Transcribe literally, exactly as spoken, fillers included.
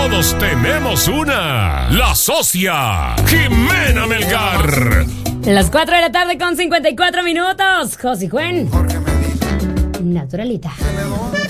todos tenemos una. La socia, Jimena Melgar. Las cuatro de la tarde con cincuenta y cuatro minutos. Josy Juan. Naturalita.